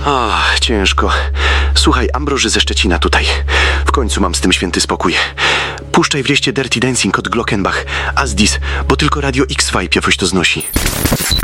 O, ciężko. Słuchaj, Ambroży ze Szczecina tutaj. W końcu mam z tym święty spokój. Puszczaj wreszcie Dirty Dancing od Glockenbach, Asdis, bo tylko Radio X-Vibe jakoś to znosi.